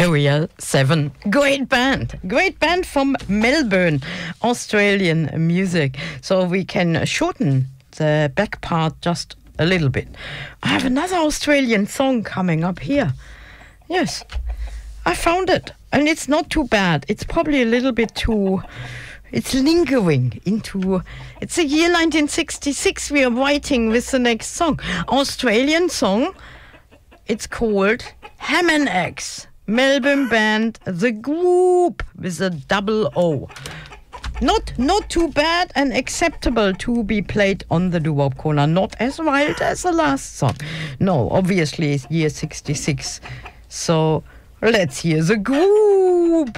Area 7. Great band from Melbourne, Australian music. So we can shorten the back part just a little bit. I have another Australian song coming up here. Yes, I found it, and it's not too bad. It's probably a little bit too... It's lingering into... It's the year 1966 we are writing with the next song. Australian song. It's called Ham and Eggs. Melbourne band, The Group, with a double O. Not too bad and acceptable to be played on the Doo-Wop Corner. Not as wild as the last song. No, obviously it's year 66. So let's hear The Group.